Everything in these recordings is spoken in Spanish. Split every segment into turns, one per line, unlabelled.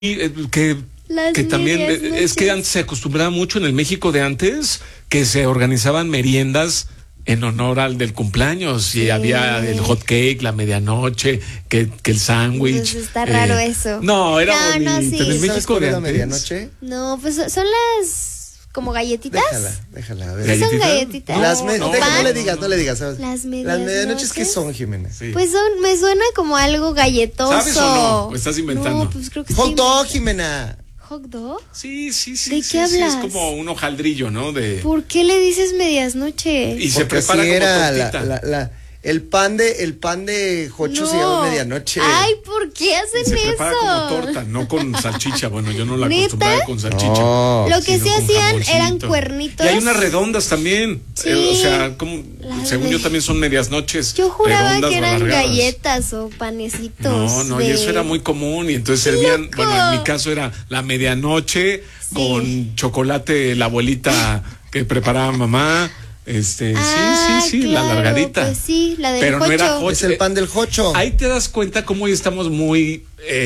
que también es que antes se acostumbraba mucho en el México de antes que se organizaban meriendas en honor al del cumpleaños y había el hot cake, la medianoche, que el sándwich.
Pues está raro eso.
No, era bonito.
Sí.
En el México de
la
antes.
medianoche?
No, pues son las como galletitas.
Déjala, a ver.
¿Sí son galletitas?
No le digas. ¿Sabes?
Las
medianoches, ¿qué son, Jimena?
Sí.
Pues me suena como algo galletoso.
¿Sabes o no? ¿O estás inventando?
No, pues creo que
Hot dog, Jimena.
¿Hot dog?
Sí.
¿De qué hablas?
Es como un hojaldrillo, ¿no?
¿Por qué le dices medianoche?
Y se
Porque
prepara
así
como
era
tortita.
el pan de Jocho se llama medianoche.
Ay, ¿por qué hacen
Se
eso?
prepara como torta, no con salchicha. Bueno, yo no la
¿Neta?
acostumbraba con salchicha.
No.
Lo que
sino
sí
con
hacían
jamoncito.
eran cuernitos.
Y hay unas redondas también.
Sí.
O sea, como,
Las
según
de-
yo también son medias noches.
Yo juraba
redondas
que
o
eran
alargadas.
galletas o panecitos.
No, y eso era muy común. Y entonces servían,
loco!
bueno, en mi caso era la medianoche con chocolate, la abuelita que preparaba mamá. Sí, la
claro,
largadita.
Pues sí, la del
Pero no era
Jocho.
Jocho.
Es el pan del Jocho.
Ahí te das cuenta cómo hoy estamos muy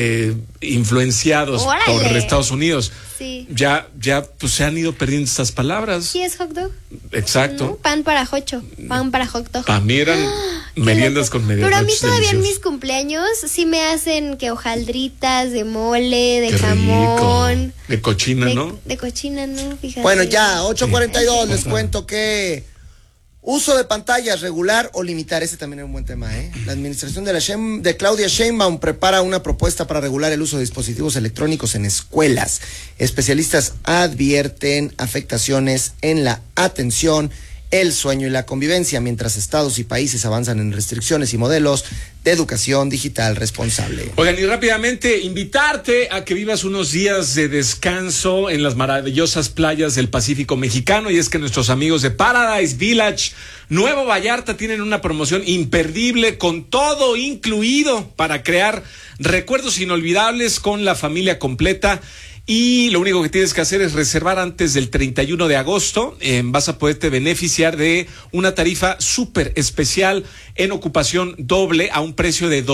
influenciados
¡Órale!
por Estados Unidos.
Sí.
Ya pues se han ido perdiendo estas palabras.
Sí, es hot dog.
Exacto.
¿No? Pan para Jocho, pan para hot dog.
Para mí eran
Qué
meriendas
loco.
con medianoches.
Pero a mí todavía en mis
deliciosas.
cumpleaños sí me hacen que hojaldritas de mole, de
Qué
jamón.
rico. De cochina, ¿no?
De cochina, ¿no? Fíjate.
Bueno, ya, 8:42, les
Otra.
cuento que uso de pantallas regular o limitar, ese también es un buen tema, ¿eh? La administración de Claudia Sheinbaum prepara una propuesta para regular el uso de dispositivos electrónicos en escuelas. Especialistas advierten afectaciones en la atención, el sueño y la convivencia, mientras estados y países avanzan en restricciones y modelos de educación digital responsable.
Oigan, y rápidamente invitarte a que vivas unos días de descanso en las maravillosas playas del Pacífico mexicano, y es que nuestros amigos de Paradise Village Nuevo Vallarta tienen una promoción imperdible con todo incluido para crear recuerdos inolvidables con la familia completa. Y lo único que tienes que hacer es reservar antes del 31 de agosto. Vas a poderte beneficiar de una tarifa súper especial en ocupación doble a un precio de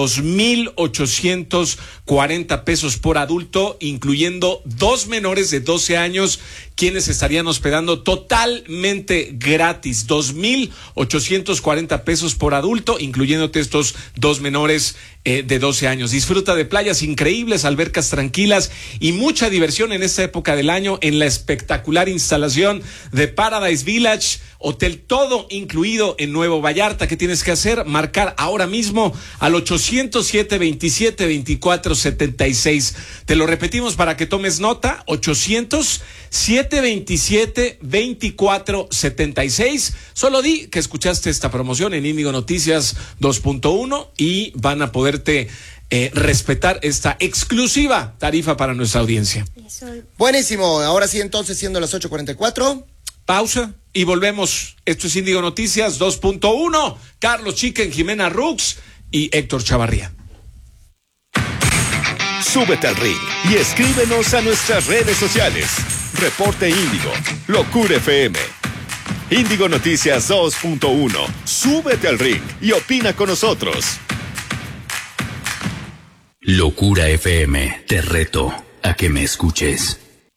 2,840 pesos por adulto, incluyendo 2 menores de 12 años, quienes estarían hospedando totalmente gratis. 2,840 pesos por adulto, incluyéndote estos 2 menores de 12 años. Disfruta de playas increíbles, albercas tranquilas y mucha diversión en esta época del año en la espectacular instalación de Paradise Village, hotel todo incluido en Nuevo Vallarta. ¿Qué tienes que hacer? Marcar ahora mismo al 800-727-2476. Te lo repetimos para que tomes nota: 800-727-2476. Solo di que escuchaste esta promoción en Índigo Noticias 2.1 y van a poderte respetar esta exclusiva tarifa para nuestra audiencia.
Buenísimo, ahora sí, entonces, siendo las 8:44.
Pausa y volvemos. Esto es Índigo Noticias 2.1. Carlos Chicken, Jimena Rux y Héctor Chavarría.
Súbete al ring y escríbenos a nuestras redes sociales. Reporte Índigo, Locura FM. Índigo Noticias 2.1. Súbete al ring y opina con nosotros.
Locura FM, te reto a que me escuches.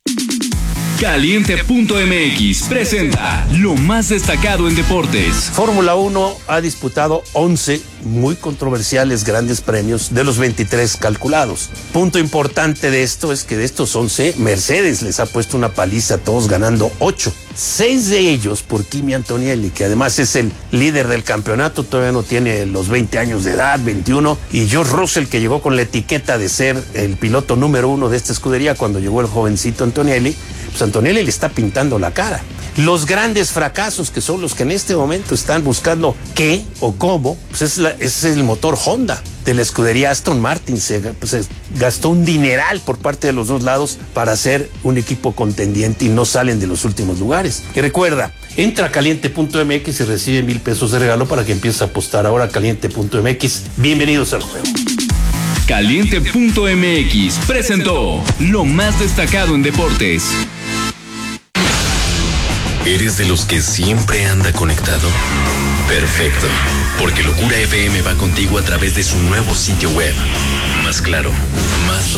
Caliente.mx presenta lo más destacado en deportes.
Fórmula 1 ha disputado 11 muy controversiales grandes premios de los 23 calculados. Punto importante de esto es que de estos 11, Mercedes les ha puesto una paliza a todos, ganando 8. 6 de ellos por Kimi Antonelli, que además es el líder del campeonato, todavía no tiene los 20 años de edad, 21, y George Russell, que llegó con la etiqueta de ser el piloto número 1 de esta escudería cuando llegó el jovencito Antonelli. Pues Antonelli le está pintando la cara. Los grandes fracasos, que son los que en este momento están buscando qué o cómo, pues es el motor Honda de la escudería Aston Martin. Se gastó un dineral por parte de los dos lados para hacer un equipo contendiente y no salen de los últimos lugares. Y recuerda, entra a caliente.mx y recibe 1,000 pesos de regalo para que empieces a apostar. Ahora caliente.mx. Bienvenidos al juego.
Caliente.mx presentó lo más destacado en deportes. ¿Eres de los que siempre anda conectado? Perfecto, porque Locura FM va contigo a través de su nuevo sitio web. Más claro, más